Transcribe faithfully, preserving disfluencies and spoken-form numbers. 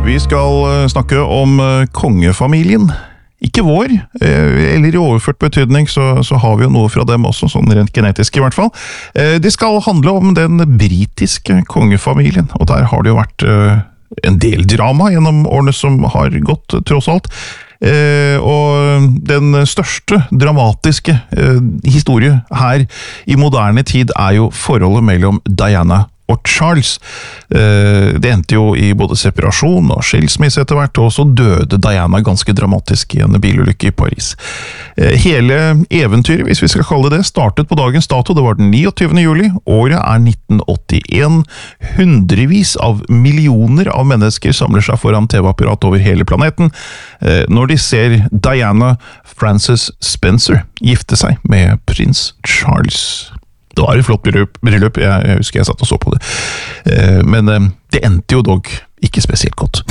Vi skal snakke om kongefamilien. Ikke vår, eller i overført betydning, så, så har vi jo noe fra dem også, sånn rent genetisk i hvert fall. Det skal handle om den britiske kongefamilien, og der har det jo vært en del drama gjennom årene som har gått, tross alt. Og den største dramatiske historie her i moderne tid er jo forholdet mellom Diana og Charles. Det endte jo i både separasjon og skilsmisse etter hvert, og så døde Diana ganske dramatisk i en bilulykke i Paris. Hele eventyret, hvis vi skal kalle det, startet på dagens dato. Det var den niogtyvende juli. Året er nitten åttien. Hundrevis av millioner av mennesker samler seg foran T V-apparat over hele planeten når de ser Diana Frances Spencer gifte seg med prins Charles. Det var et flott bryllup, jeg husker jeg satt og så på det. Men det endte jo dog ikke spesielt godt.